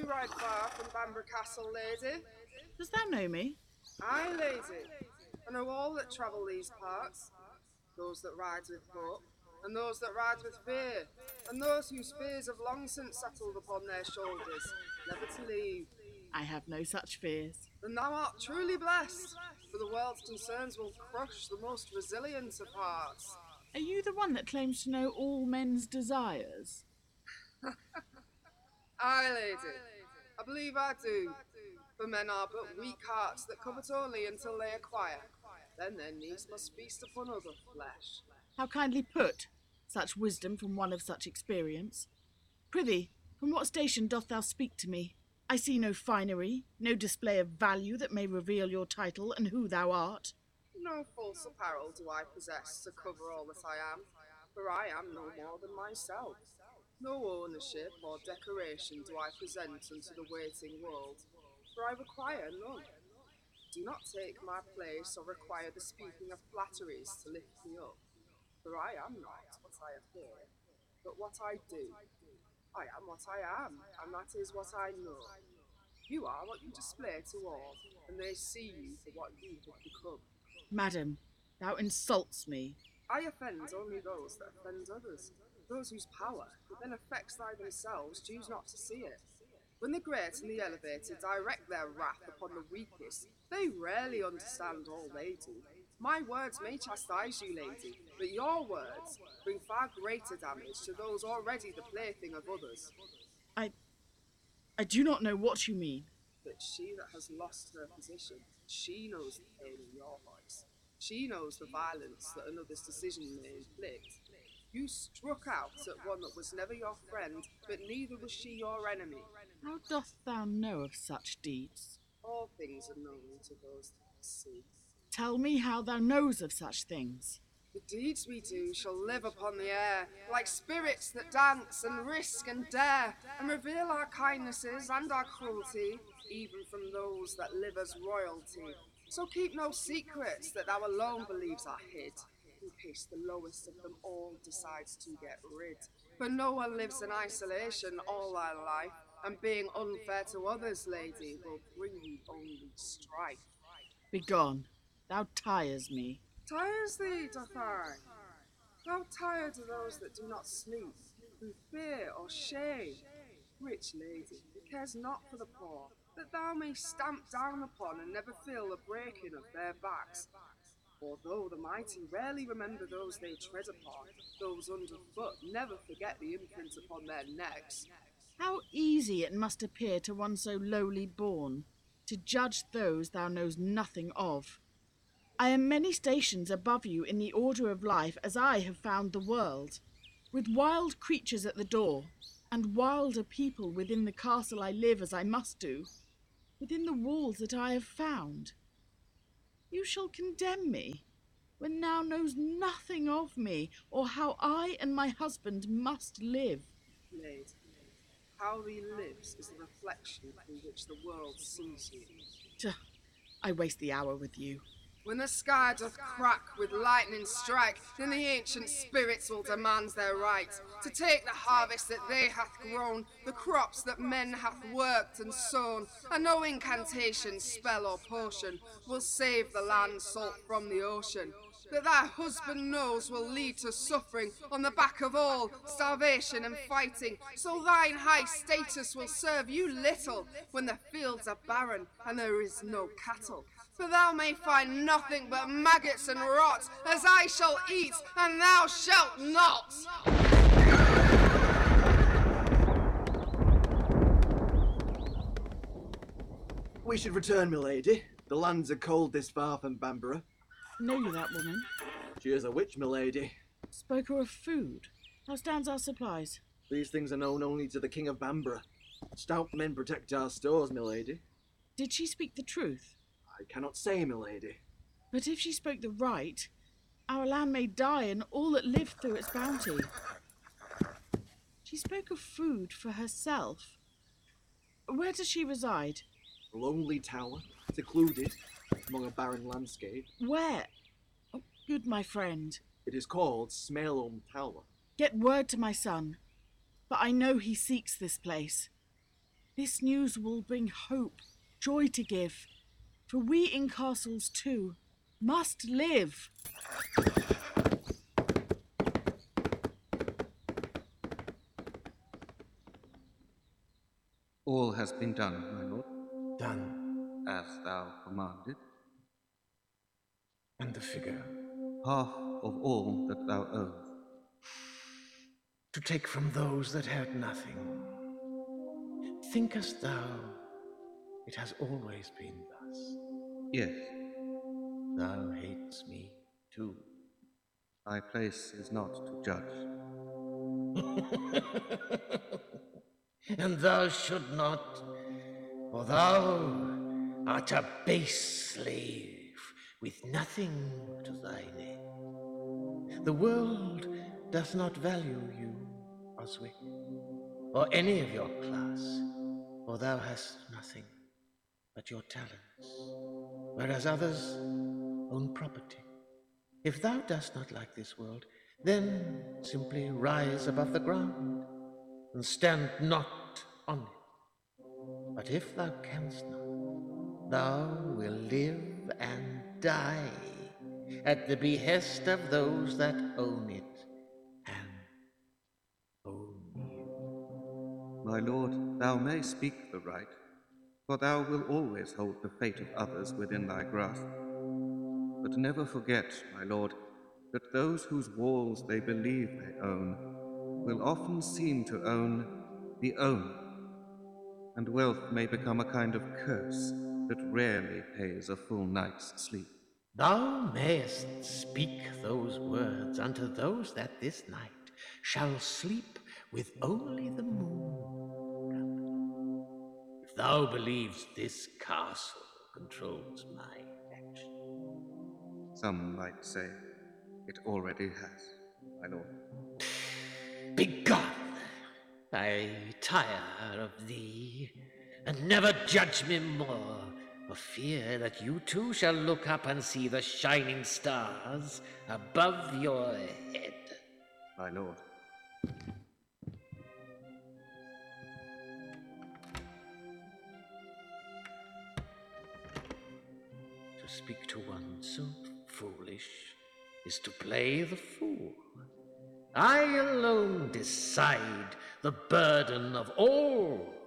do ride far from Bamborough Castle, lady. Dost thou know me? Aye, lady. I know all that travel these parts. Those that ride with hope, and those that ride with fear, and those whose fears have long since settled upon their shoulders, never to leave. I have no such fears. Then thou art truly blessed, for the world's concerns will crush the most resilient of hearts. Are you the one that claims to know all men's desires? Aye, lady. I believe I do. For men are but weak hearts that covet only until they acquire. Then their needs must feast upon other flesh. How kindly put, such wisdom from one of such experience. Prithee, from what station doth thou speak to me? I see no finery, no display of value that may reveal your title and who thou art. No false apparel do I possess to cover all that I am, for I am no more than myself. No ownership or decoration do I present unto the waiting world, for I require none. Do not take my place or require the speaking of flatteries to lift me up, for I am not what I appear, but what I do. I am what I am, and that is what I know. You are what you display to all, and they see you for what you have become. Madam, thou insults me. I offend only those that offend others. Those whose power, that then affects thy themselves, choose not to see it. When the great and the elevated direct their wrath upon the weakest, they rarely understand all they do. My words may chastise you, lady, but your words bring far greater damage to those already the plaything of others. I do not know what you mean. But she that has lost her position, she knows the pain in your voice. She knows the violence that another's decision may inflict. You struck out at one that was never your friend, but neither was she your enemy. How dost thou know of such deeds? All things are known to those that see. Tell me how thou knows of such things. The deeds we do shall live upon the air, like spirits that dance and risk and dare, and reveal our kindnesses and our cruelty, even from those that live as royalty. So keep no secrets that thou alone believes are hid, in case the lowest of them all decides to get rid. For no one lives in isolation all their life, and being unfair to others, lady, will bring you only strife. Begone, thou tires me. Tires thee, doth I? How tired are those that do not sleep, through fear or shame? Rich lady, who cares not for the poor, that thou mayst stamp down upon and never feel the breaking of their backs. For though the mighty rarely remember those they tread upon, those underfoot never forget the imprint upon their necks. How easy it must appear to one so lowly born, to judge those thou knowest nothing of. I am many stations above you in the order of life as I have found the world, with wild creatures at the door, and wilder people within the castle I live as I must do, within the walls that I have found. You shall condemn me, when thou knows nothing of me, or how I and my husband must live. Maid, how thee lives is the reflection through which the world sees you. I waste the hour with you. When the sky doth crack with lightning strike, then the ancient spirits will demand their right to take the harvest that they hath grown, the crops that men hath worked and sown, and no incantation, spell or potion will save the land salt from the ocean. That thy husband knows will lead to suffering on the back of all, starvation and fighting, so thine high status will serve you little when the fields are barren and there is no cattle. For thou may find nothing but maggots and rot, as I shall eat, and thou shalt not. We should return, milady. The lands are cold this far from Bamborough. Know you that woman? She is a witch, milady. Spoke her of food. How stands our supplies? These things are known only to the King of Bamborough. Stout men protect our stores, milady. Did she speak the truth? I cannot say, milady. But if she spoke the right, our land may die and all that live through its bounty. She spoke of food for herself. Where does she reside? A lonely tower, secluded, among a barren landscape. Where? Oh, good my friend. It is called Smailholm Tower. Get word to my son, for I know he seeks this place. This news will bring hope, joy to give, for we in castles too must live. All has been done, my lord. Done. As thou commanded. And the figure? Half of all that thou owest. To take from those that had nothing. Thinkest thou it has always been thus? Yes. Thou hatest me too. Thy place is not to judge. And thou should not, for thou art a base slave with nothing to thy name. The world doth not value you, Oswic, or any of your class, for thou hast nothing but your talents, whereas others own property. If thou dost not like this world, then simply rise above the ground and stand not on it. But if thou canst not, thou will live and die at the behest of those that own it and own you. My lord, thou may speak the right, for thou wilt always hold the fate of others within thy grasp. But never forget, my lord, that those whose walls they believe they own will often seem to own the owner, and wealth may become a kind of curse that rarely pays a full night's sleep. Thou mayest speak those words unto those that this night shall sleep with only the moon. If thou believes this castle controls my action. Some might say it already has, my lord. Begone! I tire of thee, and never judge me more, for fear that you too shall look up and see the shining stars above your head. My lord. To speak to one so foolish is to play the fool. I alone decide the burden of all